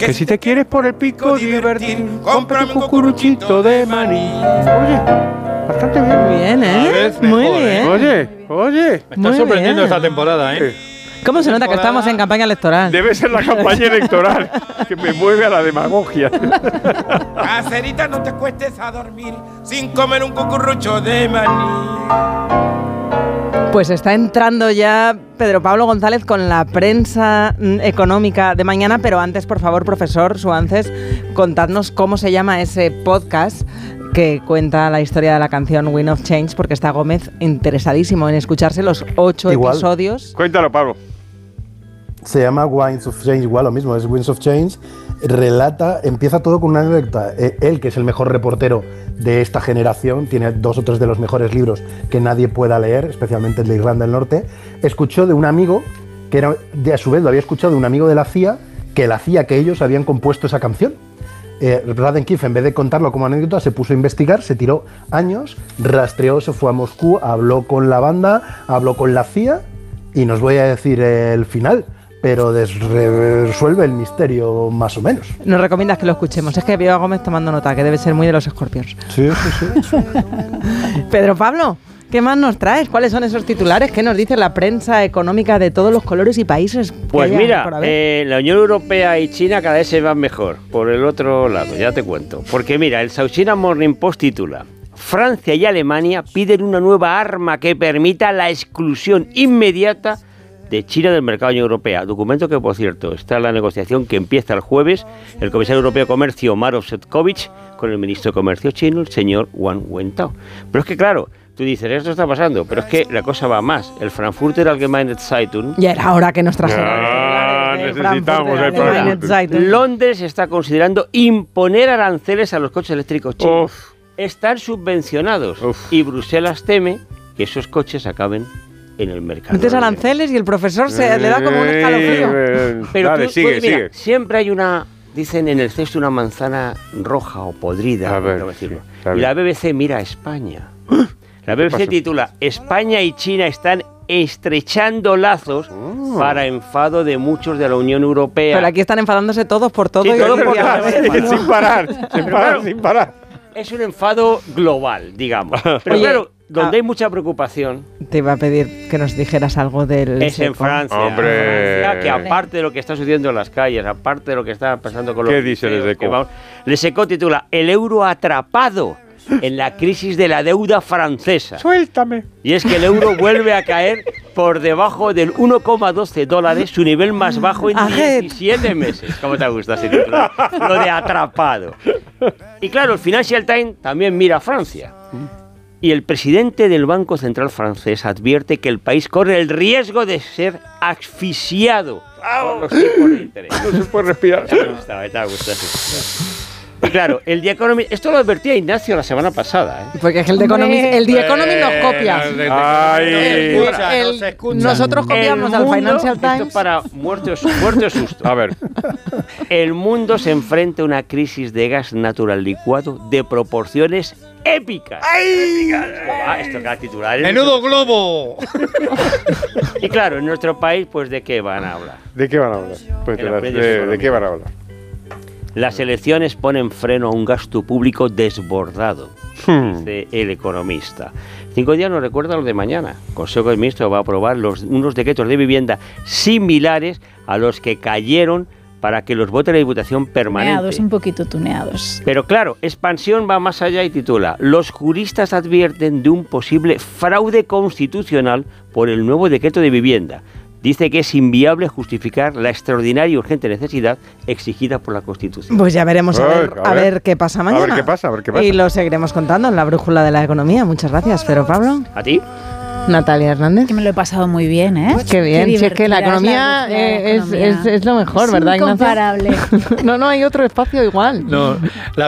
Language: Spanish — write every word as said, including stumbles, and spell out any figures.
Que si te quieres por el pico divertir, cómprame un cucuruchito de maní. Oye, bastante bien. Muy bien, ¿eh? Mejor, Muy bien. ¿eh? Oye, oye. Me está Muy sorprendiendo bien. esta temporada, ¿eh? ¿Cómo se nota que estamos en campaña electoral? Debe ser la campaña electoral que me mueve a la demagogia. Caserita, no te cuestes a dormir sin comer un cucurrucho de maní. Pues está entrando ya Pedro Pablo González con la prensa mm, económica de mañana, pero antes, por favor, profesor Suances, contadnos cómo se llama ese podcast que cuenta la historia de la canción Wind of Change, porque está Gómez interesadísimo en escucharse los ocho Igual. episodios. Cuéntalo, Pablo. Se llama Winds of Change, igual lo mismo, es Winds of Change. Relata, empieza todo con una anécdota. Eh, Él, que es el mejor reportero de esta generación, tiene dos o tres de los mejores libros que nadie pueda leer, especialmente el de Irlanda del Norte, escuchó de un amigo, que era, de, a su vez lo había escuchado de un amigo de la C I A, que la C I A, que ellos habían compuesto esa canción. Eh, Braden Keefe, en vez de contarlo como anécdota, se puso a investigar, se tiró años, rastreó, se fue a Moscú, habló con la banda, habló con la C I A, y nos voy a decir el final, pero des- resuelve el misterio más o menos. Nos recomiendas que lo escuchemos. Es que veo a Gómez tomando nota, que debe ser muy de los Scorpions. Sí, sí, sí. Pedro Pablo, ¿qué más nos traes? ¿Cuáles son esos titulares? ¿Qué nos dice la prensa económica de todos los colores y países? que Pues haya mira, por haber? eh, la Unión Europea y China cada vez se van mejor. Por el otro lado, ya te cuento. Porque mira, el South China Morning Post titula: Francia y Alemania piden una nueva arma que permita la exclusión inmediata de China del mercado de la Unión Europea. Documento que, por cierto, está en la negociación que empieza el jueves el comisario europeo de Comercio, Maroš Šefčovič, con el ministro de Comercio chino, el señor Wang Wentao. Pero es que, claro, tú dices, esto está pasando, pero es que la cosa va más. El Frankfurter Allgemeine Zeitung, Ya era hora que nos trajeran. Ah, titulares de necesitamos Frankfurter el programa. Allgemeine Zeitung. Londres está considerando imponer aranceles a los coches eléctricos chinos. Uf. Están subvencionados Uf. y Bruselas teme que esos coches acaben en el mercado. Metes aranceles y el profesor se le da como un escalofrío. Eh, Pero Dale, tú- sigue, tú, mira, sigue. siempre hay una, dicen en el cesto, una manzana roja o podrida, A ver, ¿cómo decirlo? está Y bien. la B B C mira a España. La B B C pasó? titula: España y China están estrechando lazos Oh. para enfado de muchos de la Unión Europea. Pero aquí están enfadándose todos por todo. Sí, y todos hoy en por día- todo. sin parar, sin parar, claro. sin parar. Es un enfado global, digamos. Pero Oye, claro, donde ah, hay mucha preocupación Te iba a pedir que nos dijeras algo del es en seco. Francia. Hombre. Francia, que aparte de lo que está sucediendo en las calles, aparte de lo que está pasando con los... ¿Qué dice liceos, Les Eco? que vamos- Les Eco titula: El euro atrapado en la crisis de la deuda francesa. Suéltame. Y es que el euro vuelve a caer por debajo del uno coma doce dólares, su nivel más bajo en Ajet. diecisiete meses. ¿Cómo te gusta ese titular? Lo de atrapado. Y claro, el Financial Times también mira a Francia. Y el presidente del Banco Central francés advierte que el país corre el riesgo de ser asfixiado por los tipos de interés. No se puede respirar. Te ha gustado, te ha gustado. Y claro, el The Economist, esto lo advertía Ignacio la semana pasada, ¿eh? Porque es que el The Economist, el The Economist nos copia. Ay. El- escucha, el- no se escucha. nosotros copiamos El al mundo- Financial esto Times. para muertos, muertos susto. A ver, El mundo se enfrenta a una crisis de gas natural licuado de proporciones épicas. ¡Épicas! Esto va, esto cada titular. es ¡Menudo globo! Y claro, en nuestro país, pues ¿de qué van a hablar? ¿de qué van a hablar? Pues En de, los las- medios de- ¿de económicos. qué van a hablar? Las elecciones ponen freno a un gasto público desbordado, Hmm. dice El Economista. Cinco días nos recuerda lo de mañana. El Consejo de Ministros va a aprobar los, unos decretos de vivienda similares a los que cayeron para que los vote la Diputación permanente. Tuneados, un poquito tuneados. Pero claro, Expansión va más allá y titula: Los juristas advierten de un posible fraude constitucional por el nuevo decreto de vivienda. Dice que es inviable justificar la extraordinaria y urgente necesidad exigida por la Constitución. Pues ya veremos a Ay, ver, a a ver. ver qué pasa A mañana. ver qué pasa, a ver qué pasa. Y lo seguiremos contando en la brújula de la economía. Muchas gracias, Pedro Pablo. ¿A ti? Natalia Hernández. Que me lo he pasado muy bien, ¿eh? Qué bien, si es que la divertida economía, es la eh, es, economía. es- es lo mejor, Es ¿verdad, Ignacio? incomparable. No, no hay otro espacio igual. No, la